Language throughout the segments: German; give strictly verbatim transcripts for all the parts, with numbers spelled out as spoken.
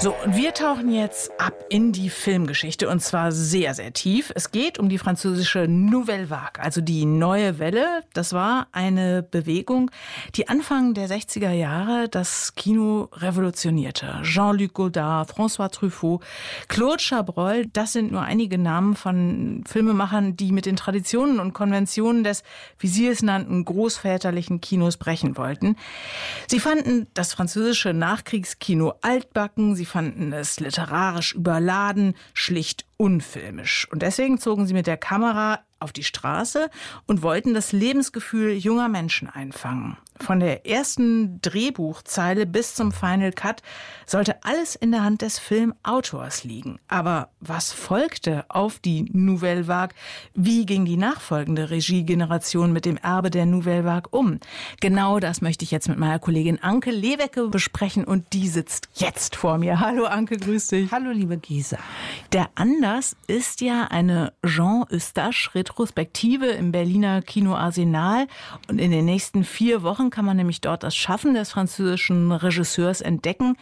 So, und wir tauchen jetzt ab in die Filmgeschichte und zwar sehr, sehr tief. Es geht um die französische Nouvelle Vague, also die neue Welle. Das war eine Bewegung, die Anfang der sechziger Jahre das Kino revolutionierte. Jean-Luc Godard, François Truffaut, Claude Chabrol, das sind nur einige Namen von Filmemachern, die mit den Traditionen und Konventionen des, wie sie es nannten, großväterlichen Kinos brechen wollten. Sie fanden das französische Nachkriegskino altbacken, sie fanden es literarisch überladen, schlicht unfilmisch. Und deswegen zogen sie mit der Kamera auf die Straße und wollten das Lebensgefühl junger Menschen einfangen. Von der ersten Drehbuchzeile bis zum Final Cut sollte alles in der Hand des Filmautors liegen. Aber was folgte auf die Nouvelle Vague? Wie ging die nachfolgende Regiegeneration mit dem Erbe der Nouvelle Vague um? Genau das möchte ich jetzt mit meiner Kollegin Anke Lewecke besprechen und die sitzt jetzt vor mir. Hallo Anke, grüß dich. Hallo liebe Gesa. Der Anlass ist ja eine Jean Eustache-Retrospektive im Berliner Kino Arsenal und in den nächsten vier Wochen kann man nämlich dort das Schaffen des französischen Regisseurs entdecken.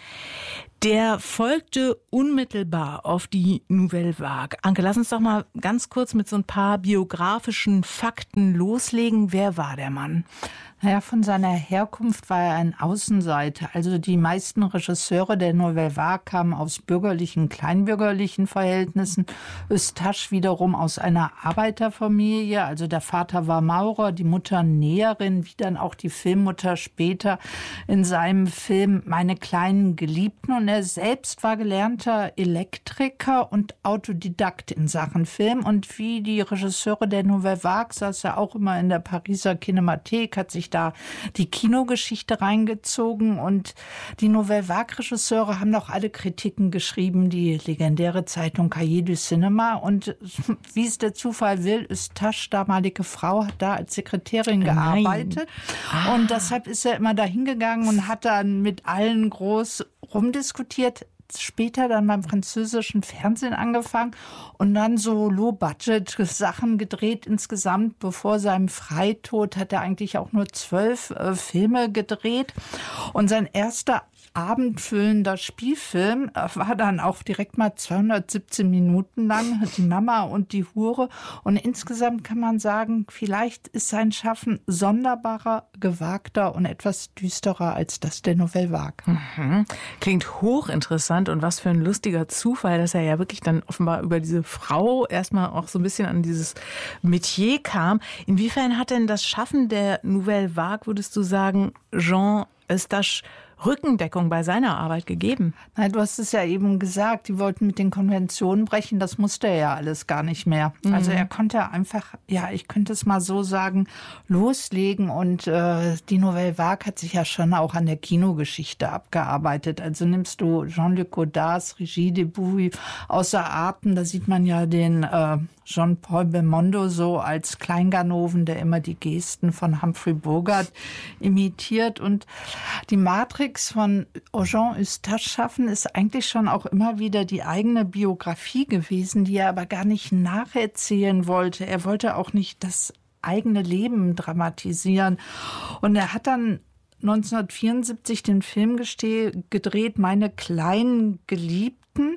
Der folgte unmittelbar auf die Nouvelle Vague. Anke, lass uns doch mal ganz kurz mit so ein paar biografischen Fakten loslegen. Wer war der Mann? Naja, von seiner Herkunft war er ein Außenseiter. Also die meisten Regisseure der Nouvelle Vague kamen aus bürgerlichen, kleinbürgerlichen Verhältnissen. Eustache wiederum aus einer Arbeiterfamilie. Also der Vater war Maurer, die Mutter Näherin, wie dann auch die Filmmutter später in seinem Film Meine kleinen Geliebten. Und er selbst war gelernter Elektriker und Autodidakt in Sachen Film. Und wie die Regisseure der Nouvelle Vague saß er auch immer in der Pariser Kinemathek, hat sich da die Kinogeschichte reingezogen. Und die Nouvelle Vague-Regisseure haben noch alle Kritiken geschrieben, die legendäre Zeitung Cahiers du Cinéma. Und wie es der Zufall will, Eustache, damalige Frau, hat da als Sekretärin gearbeitet. Ah. Und deshalb ist er immer da hingegangen und hat dann mit allen groß rumdiskutiert. Später dann beim französischen Fernsehen angefangen und dann so Low-Budget-Sachen gedreht insgesamt. Bevor seinem Freitod hat er eigentlich auch nur zwölf äh, Filme gedreht. Und sein erster abendfüllender Spielfilm war dann auch direkt mal zweihundertsiebzehn Minuten lang, Die Mama und die Hure. Und insgesamt kann man sagen, vielleicht ist sein Schaffen sonderbarer, gewagter und etwas düsterer als das der Nouvelle Vague. Mhm. Klingt hochinteressant und was für ein lustiger Zufall, dass er ja wirklich dann offenbar über diese Frau erstmal auch so ein bisschen an dieses Metier kam. Inwiefern hat denn das Schaffen der Nouvelle Vague, würdest du sagen, Jean Eustache Rückendeckung bei seiner Arbeit gegeben? Nein, du hast es ja eben gesagt, die wollten mit den Konventionen brechen, das musste er ja alles gar nicht mehr. Mhm. Also er konnte einfach, ja, ich könnte es mal so sagen, loslegen und äh, die Nouvelle Vague hat sich ja schon auch an der Kinogeschichte abgearbeitet. Also nimmst du Jean-Luc Godards Regiedebüt Außer Atem, da sieht man ja den äh, Jean-Paul Belmondo so als Kleinganoven, der immer die Gesten von Humphrey Bogart imitiert. Und die Matrix von Jean Eustache schaffen ist eigentlich schon auch immer wieder die eigene Biografie gewesen, die er aber gar nicht nacherzählen wollte. Er wollte auch nicht das eigene Leben dramatisieren. Und er hat dann neunzehnhundertvierundsiebzig den Film geste- gedreht, Meine kleinen Geliebten.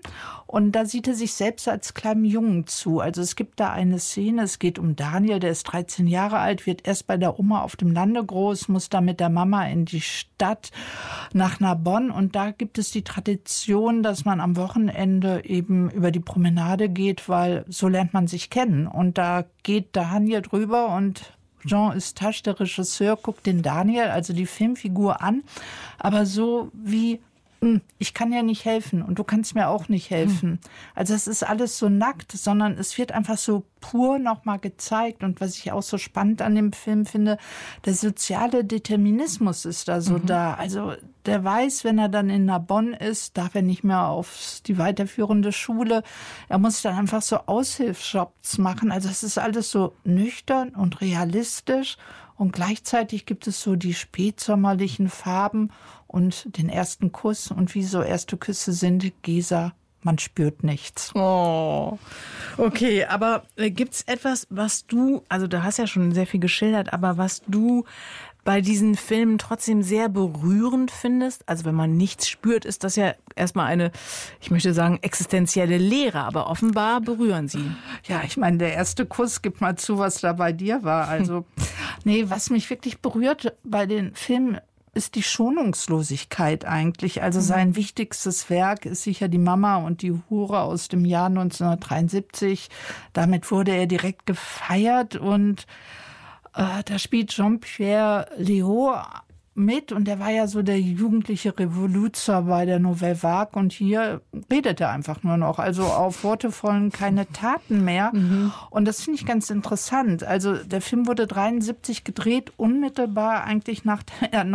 Und da sieht er sich selbst als kleinen Jungen zu. Also es gibt da eine Szene, es geht um Daniel, der ist dreizehn Jahre alt, wird erst bei der Oma auf dem Lande groß, muss dann mit der Mama in die Stadt nach Narbonne. Und da gibt es die Tradition, dass man am Wochenende eben über die Promenade geht, weil so lernt man sich kennen. Und da geht Daniel drüber und Jean Eustache, der Regisseur, guckt den Daniel, also die Filmfigur an, aber so wie, ich kann ja nicht helfen und du kannst mir auch nicht helfen. Also es ist alles so nackt, sondern es wird einfach so pur nochmal gezeigt. Und was ich auch so spannend an dem Film finde, der soziale Determinismus ist da so mhm. da. Also der weiß, wenn er dann in Narbonne ist, darf er nicht mehr auf die weiterführende Schule. Er muss dann einfach so Aushilfsjobs machen. Also es ist alles so nüchtern und realistisch. Und gleichzeitig gibt es so die spätsommerlichen Farben und den ersten Kuss. Und wie so erste Küsse sind, Gesa, man spürt nichts. Oh, okay. Aber äh, gibt es etwas, was du, also du hast ja schon sehr viel geschildert, aber was du bei diesen Filmen trotzdem sehr berührend findest? Also wenn man nichts spürt, ist das ja erstmal eine, ich möchte sagen, existenzielle Lehre, aber offenbar berühren sie. Ja, ich meine, der erste Kuss, gib mal zu, was da bei dir war. Also, nee, was mich wirklich berührt bei den Filmen, ist die Schonungslosigkeit eigentlich. Also sein wichtigstes Werk ist sicher Die Mama und die Hure aus dem Jahr neunzehnhundertdreiundsiebzig. Damit wurde er direkt gefeiert und äh, da spielt Jean-Pierre Léaud mit und der war ja so der jugendliche Revoluzer bei der Nouvelle Vague und hier redet er einfach nur noch. Also auf Worte folgen keine Taten mehr. Mhm. Und das finde ich ganz interessant. Also der Film wurde dreiundsiebzig gedreht, unmittelbar eigentlich nach der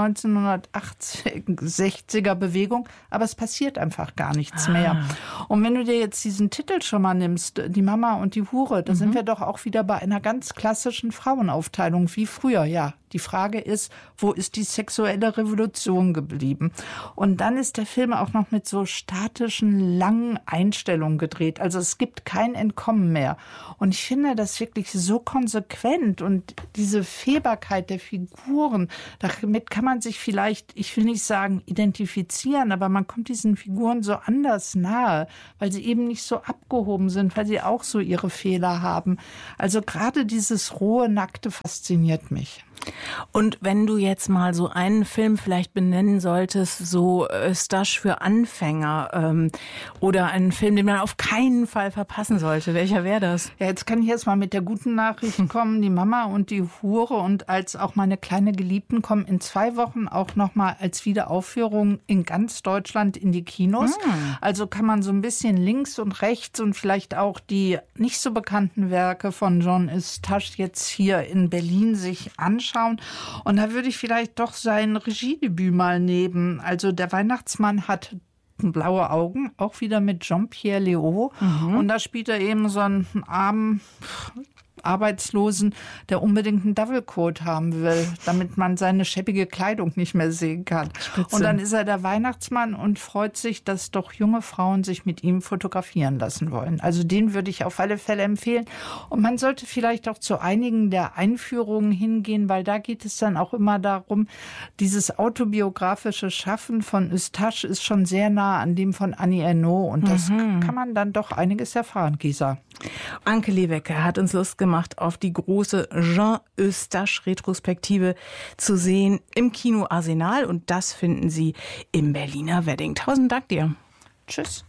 neunzehnhundertachtzig-sechziger Bewegung, aber es passiert einfach gar nichts ah. mehr. Und wenn du dir jetzt diesen Titel schon mal nimmst, Die Mama und die Hure, da mhm. sind wir doch auch wieder bei einer ganz klassischen Frauenaufteilung wie früher, ja. Die Frage ist, wo ist die sexuelle Revolution geblieben? Und dann ist der Film auch noch mit so statischen, langen Einstellungen gedreht. Also es gibt kein Entkommen mehr. Und ich finde das wirklich so konsequent und diese Fehlbarkeit der Figuren, damit kann man sich vielleicht, ich will nicht sagen identifizieren, aber man kommt diesen Figuren so anders nahe, weil sie eben nicht so abgehoben sind, weil sie auch so ihre Fehler haben. Also gerade dieses rohe, nackte fasziniert mich. Und wenn du jetzt mal so einen Film vielleicht benennen solltest, so Eustache für Anfänger ähm, oder einen Film, den man auf keinen Fall verpassen sollte, welcher wäre das? Ja, jetzt kann ich erst mal mit der guten Nachricht kommen. Die Mama und die Hure und als auch meine kleine Geliebten kommen in zwei Wochen auch noch mal als Wiederaufführung in ganz Deutschland in die Kinos. Mm. Also kann man so ein bisschen links und rechts und vielleicht auch die nicht so bekannten Werke von Jean Eustache jetzt hier in Berlin sich anschauen. Und da würde ich vielleicht doch sein Regiedebüt mal nehmen. Also der Weihnachtsmann hat blaue Augen, auch wieder mit Jean-Pierre Léaud. Mhm. Und da spielt er eben so einen armen Arbeitslosen, der unbedingt einen Double-Coat haben will, damit man seine schäbige Kleidung nicht mehr sehen kann. Spitze. Und dann ist er der Weihnachtsmann und freut sich, dass doch junge Frauen sich mit ihm fotografieren lassen wollen. Also den würde ich auf alle Fälle empfehlen. Und man sollte vielleicht auch zu einigen der Einführungen hingehen, weil da geht es dann auch immer darum, dieses autobiografische Schaffen von Eustache ist schon sehr nah an dem von Annie Ernaux und das mhm. kann man dann doch einiges erfahren, Gisa. Anke Lewecke hat uns Lust gemacht, auf die große Jean Eustache-Retrospektive zu sehen im Kino Arsenal. Und das finden Sie im Berliner Wedding. Tausend Dank dir. Tschüss.